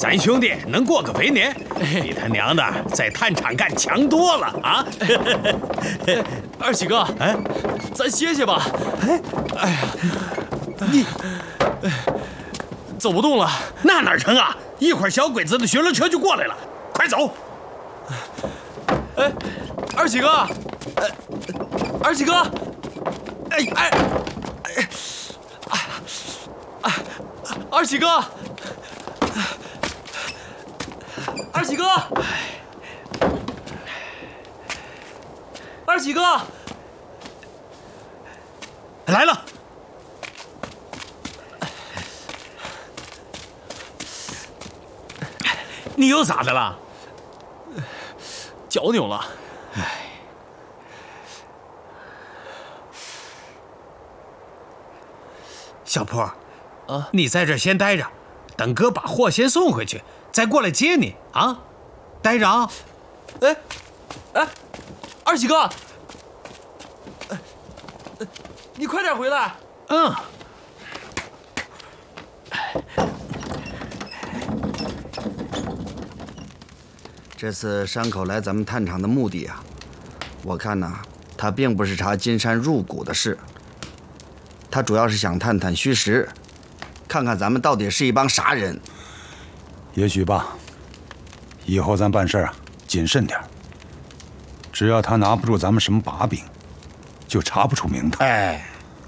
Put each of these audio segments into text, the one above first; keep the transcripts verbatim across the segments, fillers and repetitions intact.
咱兄弟能过个肥年，比他娘的在炭厂干强多了啊！ 二喜哥，哎，咱歇歇吧。哎，哎呀，你走不动了， 那哪成啊！一会儿小鬼子的巡逻车就过来了，快走！ 哎，二喜哥，哎，二喜哥，哎哎哎哎哎，二喜哥。二喜哥，二喜哥， 来了。你又咋的了？ 脚扭了。 哎，小坡，啊，你在这先待着，等哥把货先送回去。再过来接你啊，待着啊！ 哎，哎，二喜哥，你快点回来！ 嗯。 这次山口来咱们炭厂的目的啊，我看呢，他并不是查金山入股的事，他主要是想探探虚实，看看咱们到底是一帮啥人。 也许吧，以后咱办事啊谨慎点，只要他拿不住咱们什么把柄，就查不出名堂。 哎，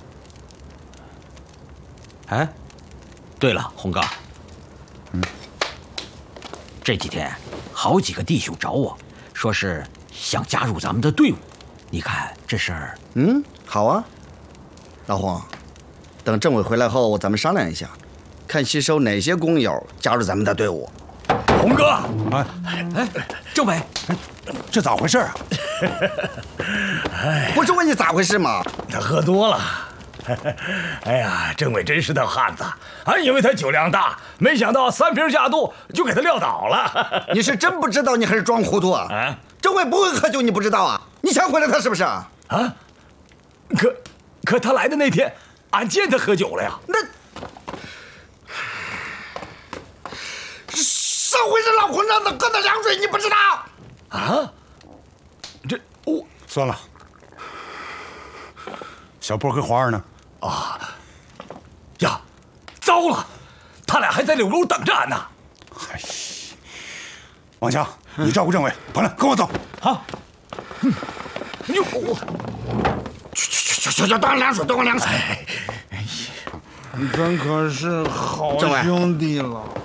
哎，对了，红哥，嗯，这几天好几个弟兄找我，说是想加入咱们的队伍，你看这事儿？ 嗯，好啊，老洪，等政委回来后，咱们商量一下。看吸收哪些工友加入咱们的队伍。 洪哥，哎哎，政委， 这咋回事啊？ 不是问你咋回事吗？ 他喝多了。哎呀，政委真是条汉子，俺以为他酒量大，没想到三瓶下肚就给他撂倒了。 你是真不知道，你还是装糊涂啊？啊，政委不会喝酒，你不知道啊？你想毁了他是不是？啊？ 可可他来的那天，俺见他喝酒了呀。 那。上回是老混让他喝的凉水，你不知道？ 啊？这我、哦、 算了。小波和华儿呢？ 啊呀，糟了，他俩还在柳楼等着俺呢。 哎，王强，你照顾政委，跑来跟我走。 好。嗯，哟，我去去去去去，端凉水，端凉水。 咱可是好兄弟了。